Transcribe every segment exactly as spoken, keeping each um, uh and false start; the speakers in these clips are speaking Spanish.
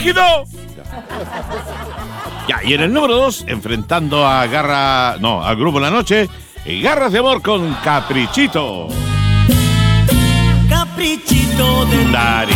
rígido. Ya, y en el número dos, enfrentando a Garra... No, al Grupo La Noche, y Garras de Amor con Caprichito. Caprichito de Dari.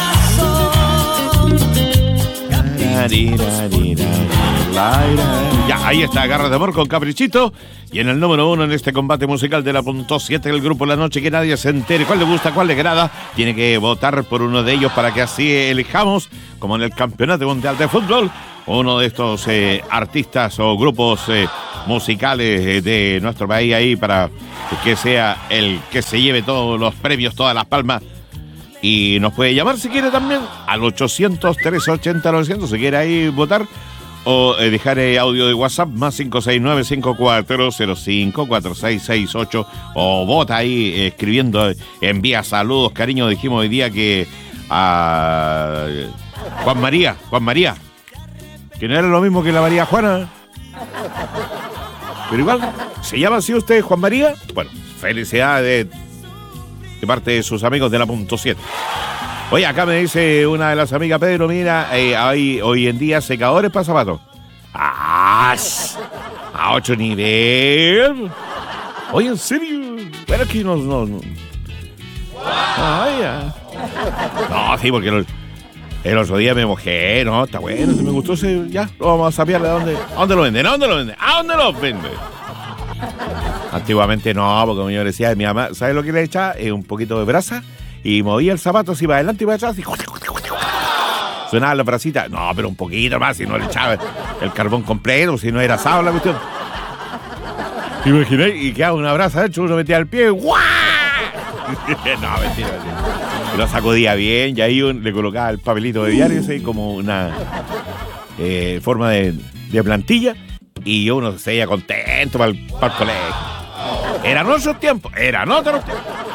Ya, ahí está, Garras de Amor con Caprichito. Y en el número uno en este combate musical de la punto siete del Grupo La Noche, que nadie se entere cuál le gusta, cuál le agrada. Tiene que votar por uno de ellos para que así elijamos, como en el Campeonato Mundial de Fútbol, uno de estos eh, artistas o grupos eh, musicales eh, de nuestro país ahí, para que sea el que se lleve todos los premios, todas las palmas. Y nos puede llamar si quiere también al ochocientos, trescientos ochenta, novecientos, si quiere ahí votar, o eh, dejar eh, audio de WhatsApp más cinco seis nueve, cinco cuatro cero cinco, cuatro seis seis ocho, o vota ahí eh, escribiendo, eh, envía saludos, cariño. Dijimos hoy día que a eh, Juan María, Juan María, que no era lo mismo que la María Juana, pero igual, ¿se llama así usted, Juan María? Bueno, felicidades de, de parte de sus amigos de la punto siete. Oye, acá me dice una de las amigas, Pedro, mira, eh, hay hoy en día secadores para zapatos. ¡Ah! A ocho nivel. Oye, ¿en serio? Pero aquí no... no, no. Ah, ya. No, sí, porque el, el otro día me mojé, ¿no? Está bueno, me gustó ese... Ya, lo vamos a saber de dónde... ¿A dónde lo venden? ¿A dónde lo venden? ¿A dónde lo venden? Antiguamente no, porque como yo decía, mi mamá, ¿sabes lo que le echaba? Eh, un poquito de brasa y movía el zapato así para adelante y para atrás y sonaba la brasita. No, pero un poquito más, si no le echaba el carbón completo, si no era asado la cuestión. Imaginé, y quedaba una brasa hecho, uno metía el pie, ¡guau! No, mentira, mentira. Y lo sacudía bien, y ahí le colocaba el papelito de diario, así como una eh, forma de, de plantilla, y uno se veía contento para el, para el colegio. Eran otros tiempos, eran otros tiempos.